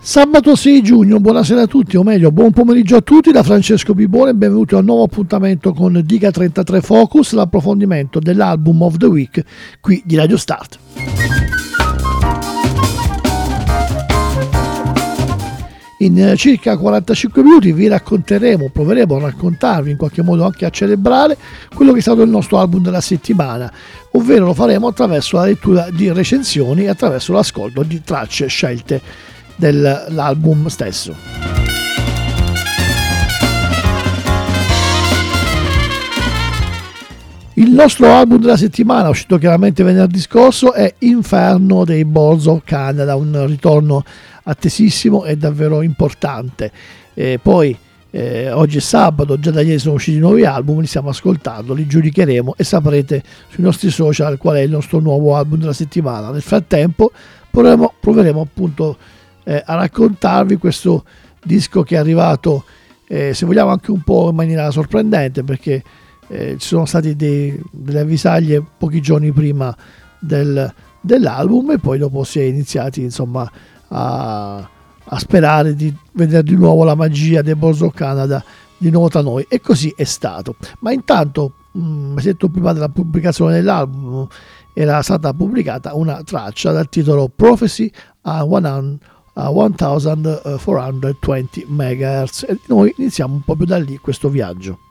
Sabato 6 giugno, buonasera a tutti, o meglio, buon pomeriggio a tutti da Francesco Bibone e benvenuti a un nuovo appuntamento con Diga 33 Focus, l'approfondimento dell'album of the week qui di Radio Start. In circa 45 minuti vi racconteremo, proveremo a raccontarvi, in qualche modo anche a celebrare quello che è stato il nostro album della settimana, ovvero lo faremo attraverso la lettura di recensioni e attraverso l'ascolto di tracce scelte dell'album stesso. Il nostro album della settimana, uscito chiaramente venerdì scorso, è Inferno dei Boards of Canada, un ritorno attesissimo e davvero importante. Poi oggi è sabato, già da ieri sono usciti nuovi album, li stiamo ascoltando, li giudicheremo e saprete sui nostri social qual è il nostro nuovo album della settimana. Nel frattempo proveremo appunto a raccontarvi questo disco che è arrivato, se vogliamo anche un po' in maniera sorprendente, perché ci sono stati delle avvisaglie pochi giorni prima dell'album e poi dopo si è iniziati insomma a sperare di vedere di nuovo la magia dei Boards of Canada di nuovo tra noi, e così è stato. Ma intanto, mesetto prima della pubblicazione dell'album, era stata pubblicata una traccia dal titolo Prophecy a 1420 MHz e noi iniziamo un po' più da lì questo viaggio.